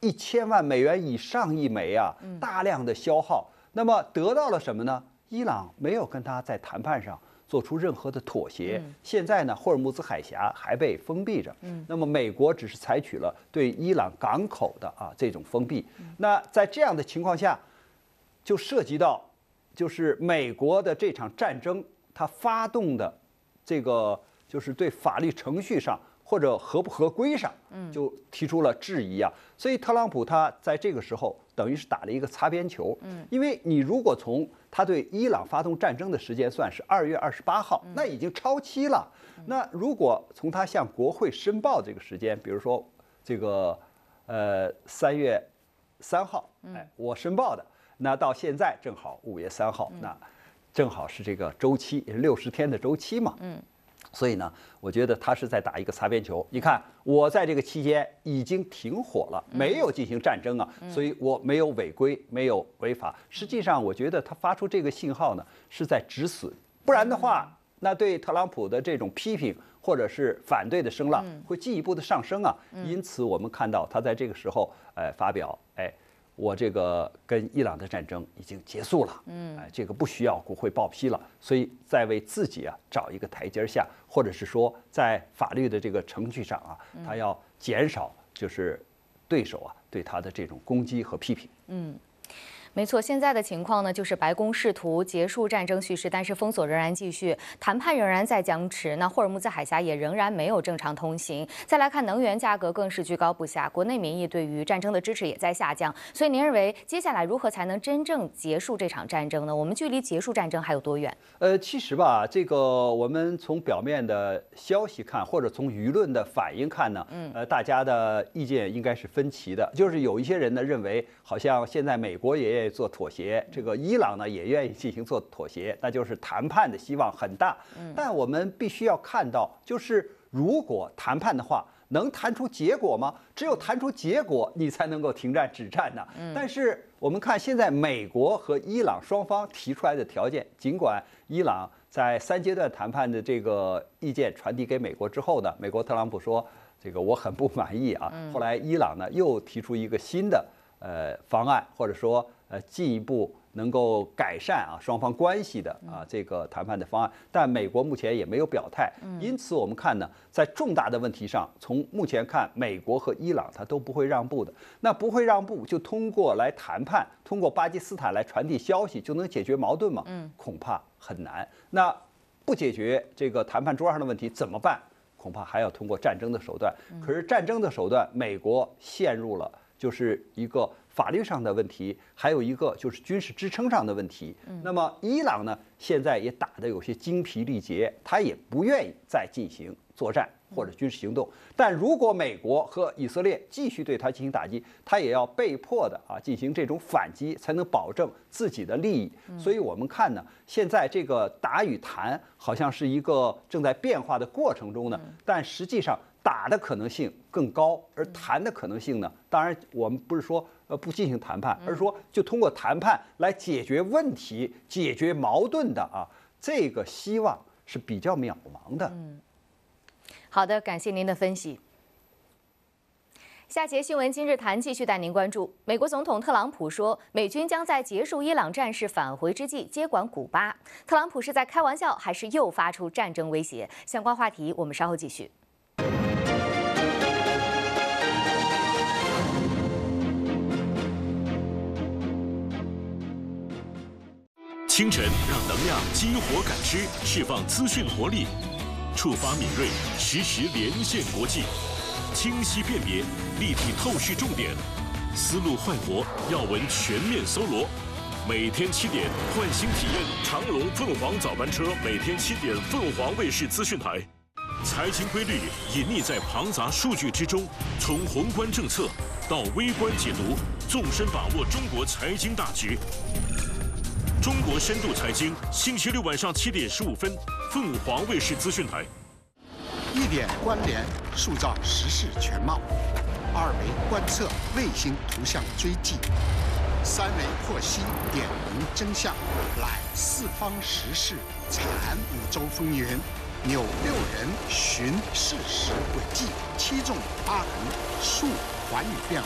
$1000万以上一枚啊，大量的消耗。那么得到了什么呢？伊朗没有跟他在谈判上做出任何的妥协。现在呢，霍尔木兹海峡还被封闭着。那么美国只是采取了对伊朗港口的这种封闭。那在这样的情况下，就涉及到就是美国的这场战争，它发动的这个就是对法律程序上或者合不合规上，就提出了质疑啊。所以特朗普他在这个时候等于是打了一个擦边球。因为你如果从他对伊朗发动战争的时间算是2月28号，那已经超期了。那如果从他向国会申报这个时间，比如说这个3月3号，我申报的，那到现在正好5月3号，那正好是这个周期，也是60天的周期嘛。所以呢，我觉得他是在打一个擦边球。你看，我在这个期间已经停火了，没有进行战争啊，所以我没有违规，没有违法。实际上，我觉得他发出这个信号呢，是在止损。不然的话，那对特朗普的这种批评或者是反对的声浪会进一步的上升啊。因此，我们看到他在这个时候，发表，我这个跟伊朗的战争已经结束了，这个不需要国会报批了，所以再为自己找一个台阶下，或者是说在法律的这个程序上他要减少就是对手对他的这种攻击和批评。 没错，现在的情况呢，就是白宫试图结束战争叙事，但是封锁仍然继续，谈判仍然在僵持。那霍尔木兹海峡也仍然没有正常通行。再来看能源价格更是居高不下，国内民意对于战争的支持也在下降。所以您认为接下来如何才能真正结束这场战争呢？我们距离结束战争还有多远？ 其实吧，这个我们从表面的消息看，或者从舆论的反应看呢，大家的意见应该是分歧的。就是有一些人呢认为，好像现在美国也愿意做妥协，这个伊朗呢也愿意进行做妥协，那就是谈判的希望很大。但我们必须要看到，就是如果谈判的话，能谈出结果吗？只有谈出结果，你才能够停战止战呢。但是我们看现在美国和伊朗双方提出来的条件，尽管伊朗在3阶段谈判的这个意见传递给美国之后呢，美国特朗普说这个我很不满意啊。后来伊朗呢又提出一个新的方案，或者说进一步能够改善双方关系的这个谈判的方案，但美国目前也没有表态。因此我们看呢，在重大的问题上，从目前看，美国和伊朗它都不会让步的。那不会让步，就通过来谈判，通过巴基斯坦来传递消息，就能解决矛盾吗？恐怕很难。那不解决这个谈判桌上的问题怎么办？恐怕还要通过战争的手段。可是战争的手段，美国陷入了就是一个法律上的问题，还有一个就是军事支撑上的问题。那么伊朗呢，现在也打得有些精疲力竭，他也不愿意再进行作战或者军事行动。但如果美国和以色列继续对他进行打击，他也要被迫的进行这种反击，才能保证自己的利益。所以我们看呢，现在这个打与谈好像是一个正在变化的过程中呢，但实际上打的可能性更高，而谈的可能性呢，当然我们不是说不进行谈判，而是说就通过谈判来解决问题、解决矛盾的这个希望是比较渺茫的。 好的，感谢您的分析。下节新闻今日谈继续带您关注，美国总统特朗普说，美军将在结束伊朗战事返回之际接管古巴。特朗普是在开玩笑，还是又发出战争威胁？相关话题我们稍后继续。 清晨让能量激活感知，释放资讯活力，触发敏锐，实时连线国际，清晰辨别，立体透视重点，思路焕活，要闻全面搜罗。每天7点，唤醒体验长龙凤凰早班车，每天7点，凤凰卫视资讯台。财经规律隐匿在庞杂数据之中，从宏观政策到微观解读，纵深把握中国财经大局。中国深度财经，星期六晚上7点15分，凤凰卫视资讯台。 1点关联，塑造时事全貌；2维观测，卫星图像追迹；3维获悉点明真相，揽四方时事，阐五洲风云，纽6人寻事实轨迹，7纵8横，述寰宇变